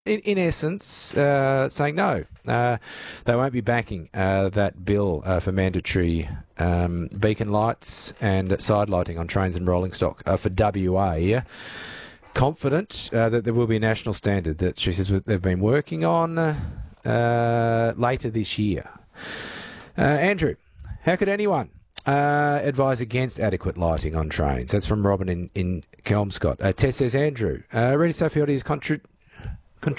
in essence, saying no. They won't be backing that bill for mandatory beacon lights and side lighting on trains and rolling stock for WA. Confident that there will be a national standard that she says they've been working on later this year. Andrew, how could anyone advise against adequate lighting on trains? That's from Robin in Kelmscott. Tess says, Andrew, Rita Saffioti is